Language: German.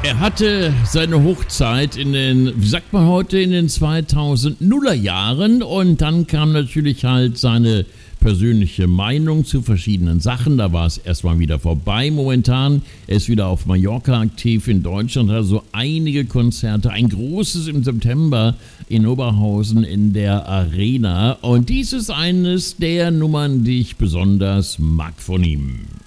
Er hatte seine Hochzeit in den, wie sagt man heute, in den 2000er Jahren und dann kam natürlich halt seine persönliche Meinung zu verschiedenen Sachen. Da war es erstmal wieder vorbei momentan. Er ist wieder auf Mallorca aktiv in Deutschland, hat also einige Konzerte, ein großes im September in Oberhausen in der Arena und dies ist eines der Nummern, die ich besonders mag von ihm.